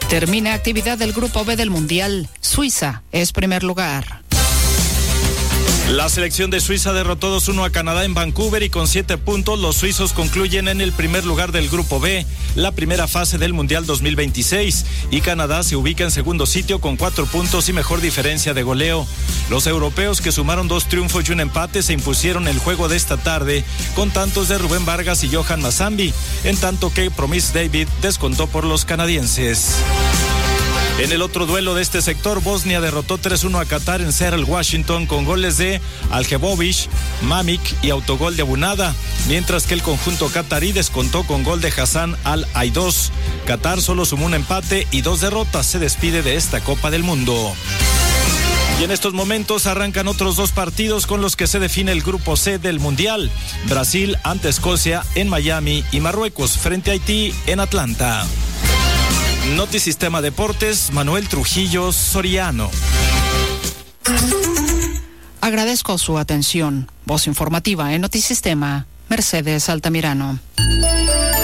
Termina actividad del Grupo B del Mundial. Suiza es primer lugar. La selección de Suiza derrotó 2-1 a Canadá en Vancouver y con 7 puntos los suizos concluyen en el primer lugar del Grupo B, la primera fase del Mundial 2026, y Canadá se ubica en segundo sitio con 4 puntos y mejor diferencia de goleo. Los europeos, que sumaron 2 triunfos y un empate, se impusieron el juego de esta tarde con tantos de Rubén Vargas y Johan Mazambi, en tanto que Promise David descontó por los canadienses. En el otro duelo de este sector, Bosnia derrotó 3-1 a Qatar en Seattle, Washington, con goles de Aljebovic, Mamic y autogol de Bunada, mientras que el conjunto qatarí descontó con gol de Hassan Al-Aidos. Qatar solo sumó un empate y 2 derrotas, se despide de esta Copa del Mundo. Y en estos momentos arrancan otros 2 partidos con los que se define el Grupo C del Mundial. Brasil ante Escocia en Miami y Marruecos frente a Haití en Atlanta. Notisistema Deportes, Manuel Trujillo Soriano. Agradezco su atención. Voz informativa en Notisistema, Mercedes Altamirano.